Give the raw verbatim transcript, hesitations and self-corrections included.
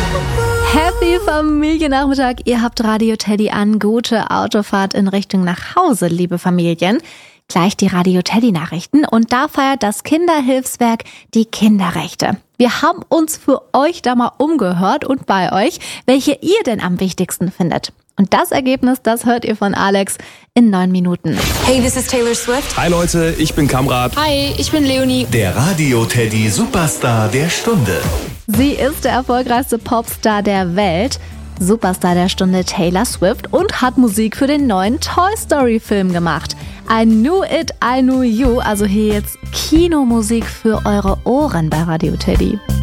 Happy Familiennachmittag, ihr habt Radio Teddy an. Gute Autofahrt in Richtung nach Hause, liebe Familien. Gleich die Radio Teddy Nachrichten und da feiert das Kinderhilfswerk die Kinderrechte. Wir haben uns für euch da mal umgehört und bei euch, welche ihr denn am wichtigsten findet. Und das Ergebnis, das hört ihr von Alex in neun Minuten. Hey, this is Taylor Swift. Hi Leute, ich bin Kamrat. Hi, ich bin Leonie. Der Radio Teddy Superstar der Stunde. Sie ist der erfolgreichste Popstar der Welt, Superstar der Stunde Taylor Swift und hat Musik für den neuen Toy Story Film gemacht. I Knew It, I Knew You, also hier jetzt Kinomusik für eure Ohren bei Radio Teddy.